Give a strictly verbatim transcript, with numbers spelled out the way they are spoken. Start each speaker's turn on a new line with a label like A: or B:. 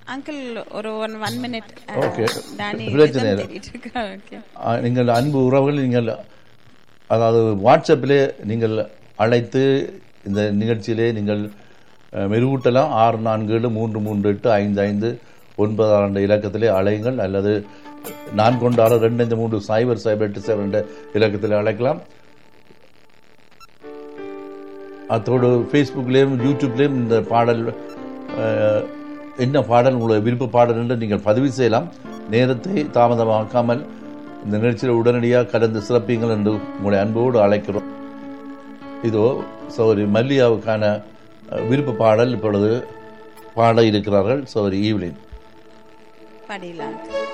A: Uncle ஒரு one one minute.
B: Okay,
A: Danny
B: பிரச்சனை இல்லை.
A: ஓகே.
B: ஆ, நீங்கள் அன்பு உறவுகள், நீங்கள் அதாவது வாட்ஸ்அப்பிலே நீங்கள் அழைத்து இந்த நிகழ்ச்சியிலே நீங்கள் அஹ், மெருகூட்டலாம். ஆறு நான்கு ஏழு மூன்று மூன்று எட்டு ஐந்து ஐந்து ஒன்பது ஆறு என்ற இலக்கத்திலே அழையுங்கள், அல்லது நான் கொண்டாட ரெண்டு ஐந்து மூன்று சைபர் சைபர் எட்டு சைபர் என்ற இலக்கத்திலே அழைக்கலாம். அத்தோடு ஃபேஸ்புக்லேயும் யூடியூப்லேயும் இந்த பாடல் அஹ், என்ன பாடல் உங்களுடைய விருப்ப பாடல் என்று நீங்கள் பதிவு செய்யலாம். நேரத்தை தாமதமாக்காமல் இந்த நிகழ்ச்சியில் உடனடியாக கலந்து சிறப்பீங்கள் என்று உங்களுடைய அன்போடு அழைக்கிறோம். இதோ சௌரி மல்லியாவுக்கான அஹ், விருப்ப பாடல் இப்பொழுது பாட இருக்கிறார்கள் சௌரி ஈவ்லின்.
A: படிலாம்.